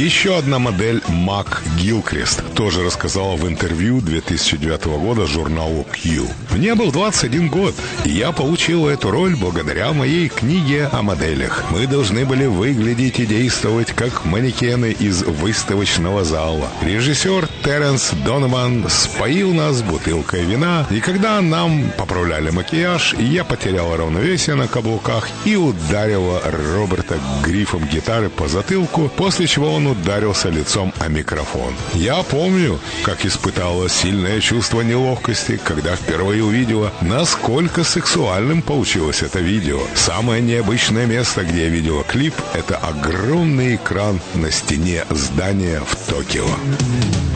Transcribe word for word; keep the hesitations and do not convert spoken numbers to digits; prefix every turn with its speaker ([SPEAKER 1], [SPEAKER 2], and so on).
[SPEAKER 1] Еще одна модель Мак Гилкрест тоже рассказала в интервью две тысячи девятого года журналу Q. Мне был двадцать один год, и я получил эту роль благодаря моей книге о моделях. Мы должны были выглядеть и действовать как манекены из выставочного зала. Режиссер Теренс Донован споил нас бутылкой вина, и когда нам поправляли макияж, я потеряла равновесие на каблуках и ударила Роберта грифом гитары по затылку, после чего он ударился лицом о микрофон. Я помню, как испытала сильное чувство неловкости, когда впервые увидела, насколько сексуальным получилось это видео. Самое необычное место, где я видела клип, это огромный экран на стене здания в Токио.